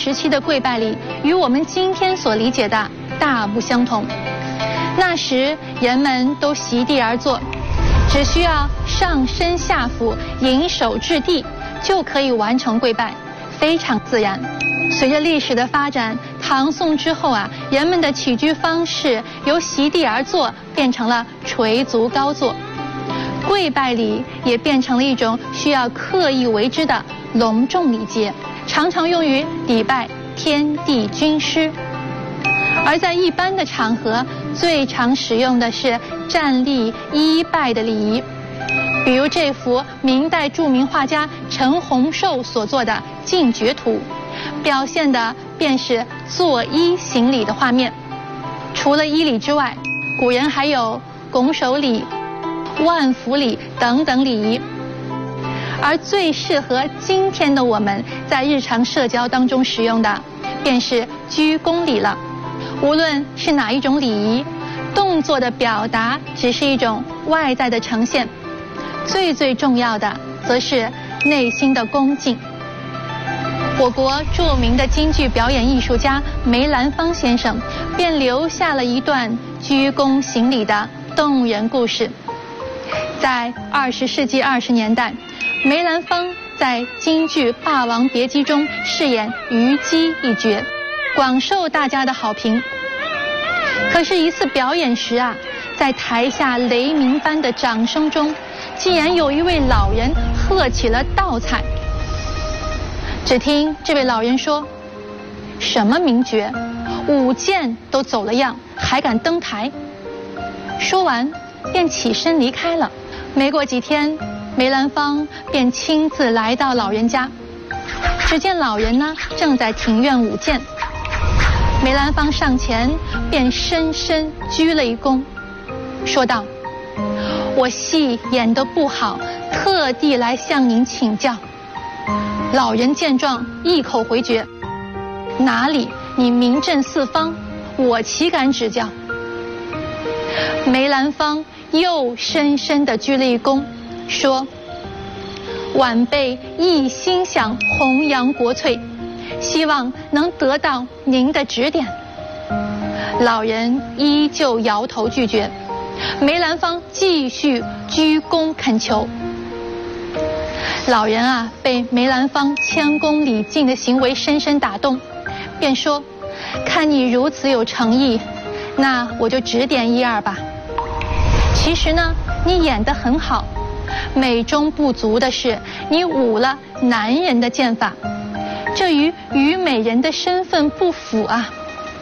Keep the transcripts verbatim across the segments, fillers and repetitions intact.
时期的跪拜礼与我们今天所理解的大不相同。那时人们都席地而坐，只需要上身下俯，引手至地，就可以完成跪拜，非常自然。随着历史的发展，唐宋之后啊，人们的起居方式由席地而坐变成了垂足高坐，跪拜礼也变成了一种需要刻意为之的隆重礼节，常常用于礼拜天地军师。而在一般的场合，最常使用的是站立揖拜的礼仪，比如这幅明代著名画家陈洪寿所作的《进爵图》，表现的便是作揖行礼的画面。除了揖礼之外，古人还有拱手礼、万福礼等等礼仪。而最适合今天的我们在日常社交当中使用的，便是鞠躬礼了。无论是哪一种礼仪，动作的表达只是一种外在的呈现，最最重要的则是内心的恭敬。我国著名的京剧表演艺术家梅兰芳先生便留下了一段鞠躬行礼的动人故事。在二十世纪二十年代，梅兰芳在京剧《霸王别姬》中饰演虞姬一角，广受大家的好评。可是，一次表演时啊，在台下雷鸣般的掌声中，竟然有一位老人喝起了倒彩。只听这位老人说：“什么名角，舞剑都走了样，还敢登台？”说完，便起身离开了。没过几天，梅兰芳便亲自来到老人家，只见老人呢正在庭院舞剑。梅兰芳上前便深深鞠了一躬，说道：“我戏演得不好，特地来向您请教。”老人见状，一口回绝：“哪里，你名震四方，我岂敢指教？”梅兰芳又深深地鞠了一躬，说：“晚辈一心想弘扬国粹，希望能得到您的指点。”老人依旧摇头拒绝，梅兰芳继续鞠躬恳求。老人啊，被梅兰芳谦恭礼敬的行为深深打动，便说：“看你如此有诚意，那我就指点一二吧。其实呢，你演得很好，美中不足的是你舞了男人的剑法，这与虞美人的身份不符啊。”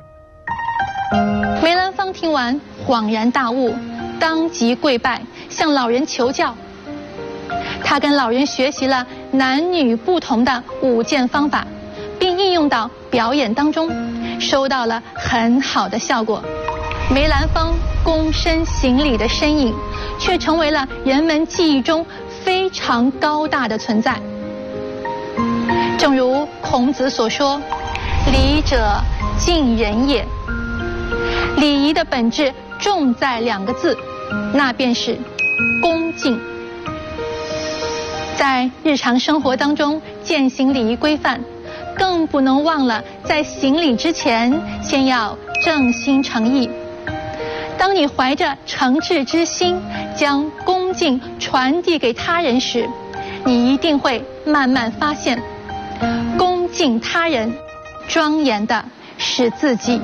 梅兰芳听完恍然大悟，当即跪拜向老人求教。他跟老人学习了男女不同的舞剑方法，并应用到表演当中，收到了很好的效果。梅兰芳躬身行礼的身影，却成为了人们记忆中非常高大的存在。正如孔子所说：“礼者，敬人也。”礼仪的本质重在两个字，那便是恭敬。在日常生活当中践行礼仪规范，更不能忘了在行礼之前先要正心诚意。当你怀着诚挚之心将恭敬传递给他人时，你一定会慢慢发现，恭敬他人，庄严的是自己。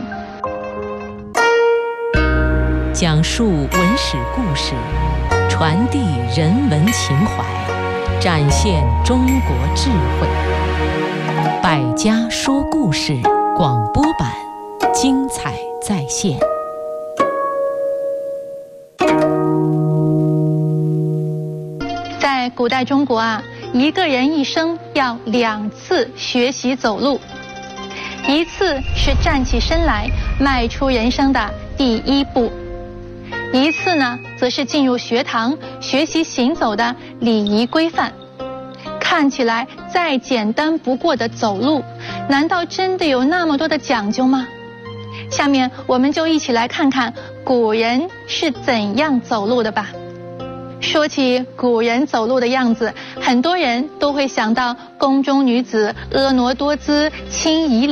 讲述文史故事，传递人文情怀，展现中国智慧。百家说故事广播版，精彩再现。 在古代中国啊，一个人一生要两次学习走路，一次是站起身来迈出人生的第一步，一次呢则是进入学堂学习行走的礼仪规范。看起来再简单不过的走路，难道真的有那么多的讲究吗？下面我们就一起来看看古人是怎样走路的吧。说起古人走路的样子，很多人都会想到宫中女子婀娜多姿、轻移